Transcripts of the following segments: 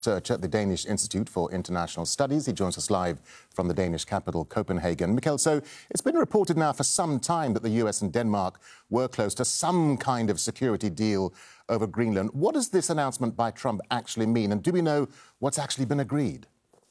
Researcher at the Danish Institute for International Studies. He joins us live from the Danish capital, Copenhagen. Mikkel, so it's been reported now for some time that the US and Denmark were close to some kind of security deal over Greenland. What does this announcement by Trump actually mean? And do we know what's actually been agreed?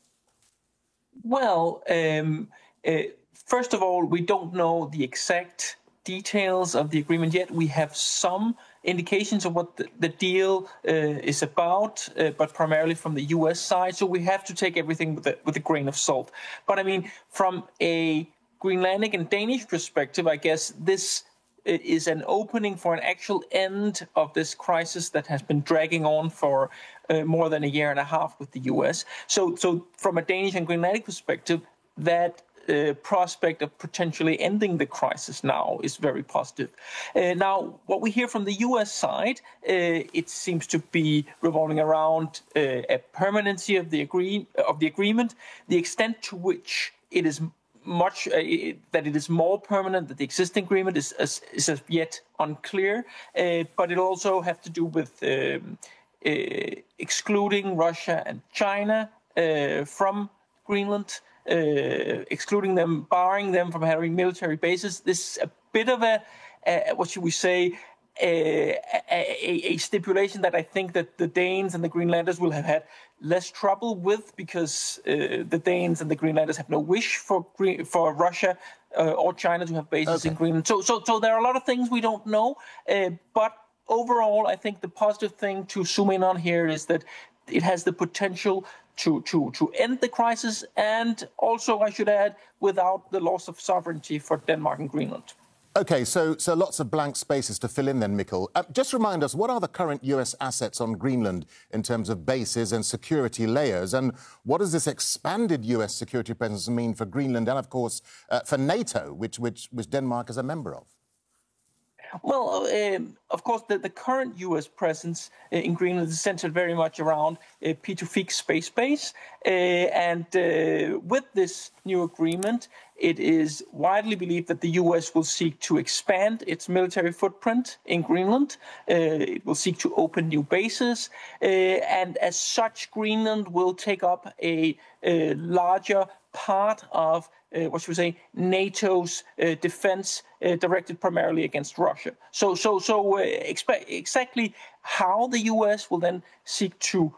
Well, first of all, we don't know the exact details of the agreement yet. We have some indications of what the deal is about, but primarily from the U.S. side. So we have to take everything with a grain of salt. But I mean, from a Greenlandic and Danish perspective, I guess this is an opening for an actual end of this crisis that has been dragging on for more than a year and a half with the U.S. So from a Danish and Greenlandic perspective, that prospect of potentially ending the crisis now is very positive. Now, what we hear from the U.S. side, it seems to be revolving around a permanency of the agreement, the extent to which it is that it is more permanent than the existing agreement is as yet unclear, but it also has to do with excluding Russia and China from Greenland. Excluding them, barring them from having military bases. This is a bit of a what should we say, a stipulation that I think that the Danes and the Greenlanders will have had less trouble with, because the Danes and the Greenlanders have no wish for Russia or China to have bases in Greenland. So there are a lot of things we don't know, but overall, I think the positive thing to zoom in on here is that it has the potential to end the crisis, and also, I should add, without the loss of sovereignty for Denmark and Greenland. OK, so lots of blank spaces to fill in then, Mikkel. Just remind us, what are the current US assets on Greenland in terms of bases and security layers? And what does this expanded US security presence mean for Greenland and, of course, for NATO, which Denmark is a member of? Well, of course, the current U.S. presence in Greenland is centered very much around Pituffik Space Base. And with this new agreement, it is widely believed that the U.S. will seek to expand its military footprint in Greenland. It will seek to open new bases. And as such, Greenland will take up a larger part of what should we say, NATO's defense directed primarily against Russia. So exactly how the U.S. will then seek to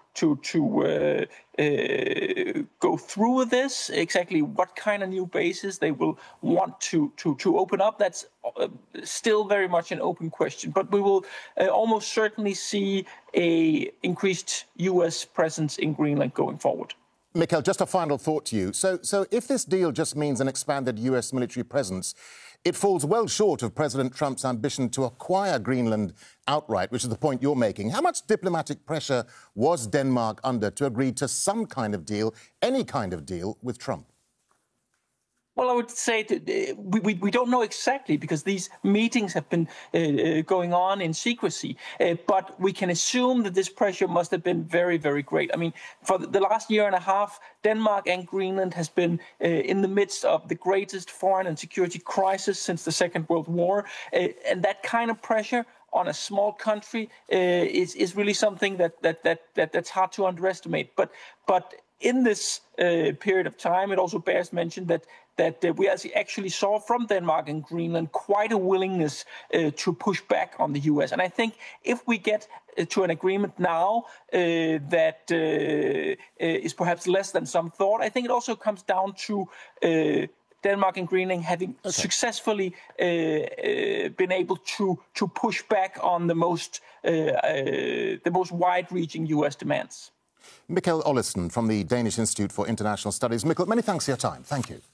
go through with this, exactly what kind of new bases they will want to open up, that's still very much an open question. But we will almost certainly see a increased U.S. presence in Greenland going forward. Mikkel, just a final thought to you. So if this deal just means an expanded US military presence, it falls well short of President Trump's ambition to acquire Greenland outright, which is the point you're making. How much diplomatic pressure was Denmark under to agree to some kind of deal, any kind of deal, with Trump? Well, I would say we don't know exactly, because these meetings have been going on in secrecy. But we can assume that this pressure must have been very, very great. I mean, for the last year and a half, Denmark and Greenland has been in the midst of the greatest foreign and security crisis since the Second World War. And that kind of pressure on a small country is really something that's hard to underestimate. But in this period of time, it also bears mention that we actually saw from Denmark and Greenland quite a willingness to push back on the U.S. And I think if we get to an agreement now that is perhaps less than some thought, I think it also comes down to Denmark and Greenland having successfully been able to push back on the most wide-reaching U.S. demands. Mikkel Ollesen from the Danish Institute for International Studies. Mikkel, many thanks for your time. Thank you.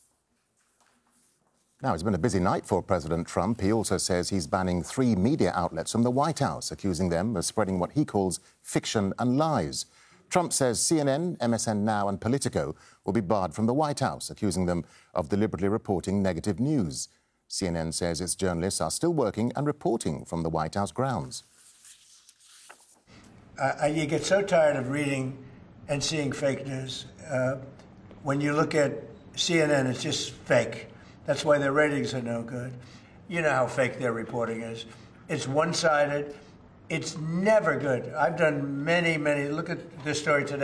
Now, it's been a busy night for President Trump. He also says he's banning 3 media outlets from the White House, accusing them of spreading what he calls fiction and lies. Trump says CNN, MSN Now and Politico will be barred from the White House, accusing them of deliberately reporting negative news. CNN says its journalists are still working and reporting from the White House grounds. You get so tired of reading and seeing fake news. When you look at CNN, it's just fake. That's why their ratings are no good. You know how fake their reporting is. It's one-sided. It's never good. I've done many, look at this story today.